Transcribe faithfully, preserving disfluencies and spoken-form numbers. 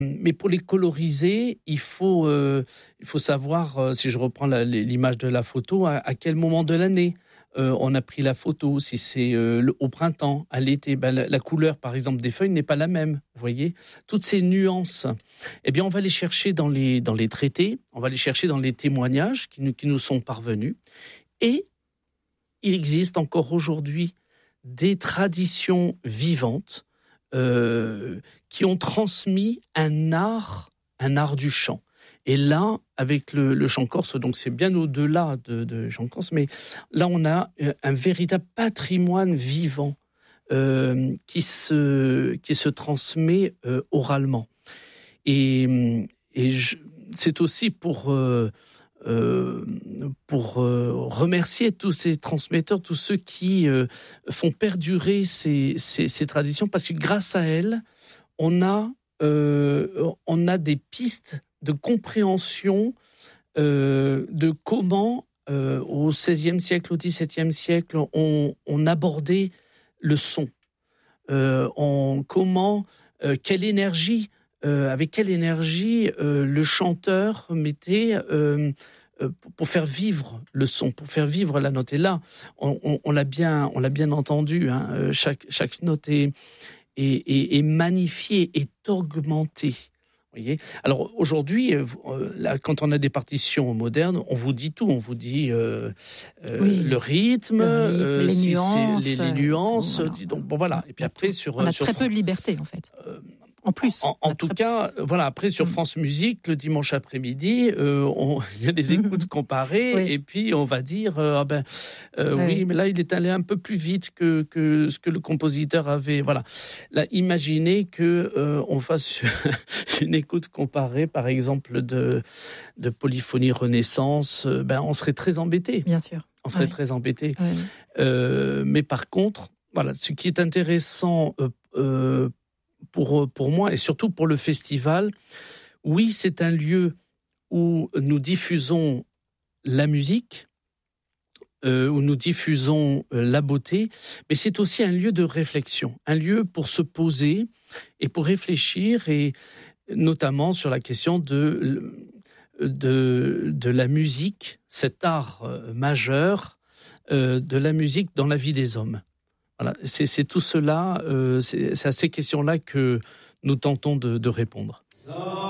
Mais pour les coloriser, il faut, euh, il faut savoir, euh, si je reprends la, l'image de la photo, à, à quel moment de l'année euh, on a pris la photo. Si c'est euh, le, au printemps, à l'été, ben, la, la couleur, par exemple, des feuilles n'est pas la même. Vous voyez, toutes ces nuances, eh bien, on va les chercher dans les, dans les traités, on va les chercher dans les témoignages qui nous, qui nous sont parvenus. Et il existe encore aujourd'hui des traditions vivantes Euh, qui ont transmis un art, un art du chant. Et là, avec le, le chant corse, donc c'est bien au-delà de, de chant corse, mais là on a un véritable patrimoine vivant euh, qui se qui se transmet euh, oralement. Et, et je, c'est aussi pour euh, Euh, pour euh, remercier tous ces transmetteurs, tous ceux qui euh, font perdurer ces, ces, ces traditions, parce que grâce à elles, on a, euh, on a des pistes de compréhension euh, de comment, euh, au seizième siècle, au dix-septième siècle, on, on abordait le son. Euh, on, comment, euh, quelle énergie Euh, avec quelle énergie euh, le chanteur mettait euh, euh, pour faire vivre le son, pour faire vivre la note. Et là, on, on, on l'a bien, on l'a bien entendu. Hein, euh, chaque chaque note est est, est, est magnifiée, est augmentée. Vous voyez. Alors aujourd'hui, euh, là, quand on a des partitions modernes, on vous dit tout. On vous dit euh, euh, oui, le rythme, le rythme euh, les, si nuances, c'est, les, les nuances. tout, voilà. Donc bon voilà. Et puis après sur on a sur très peu de liberté en fait. Euh, En plus. En, en tout très... cas, voilà. Après, sur France Musique, le dimanche après-midi, euh, on, il y a des écoutes comparées, oui. Et puis on va dire, euh, ah ben, euh, oui. oui, mais là, il est allé un peu plus vite que, que ce que le compositeur avait. Voilà. Là, imaginez que euh, on fasse une écoute comparée, par exemple, de de Polyphonie Renaissance. Ben, on serait très embêté. Bien sûr. On serait ouais. très embêté. Ouais. Euh, mais par contre, voilà, ce qui est intéressant. Euh, euh, Pour, pour moi et surtout pour le festival, oui, c'est un lieu où nous diffusons la musique, euh, où nous diffusons euh, la beauté, mais c'est aussi un lieu de réflexion, un lieu pour se poser et pour réfléchir, et notamment sur la question de, de, de la musique, cet art euh, majeur euh, de la musique dans la vie des hommes. Voilà, c'est, c'est tout cela, euh, c'est, c'est à ces questions-là que nous tentons de, de répondre.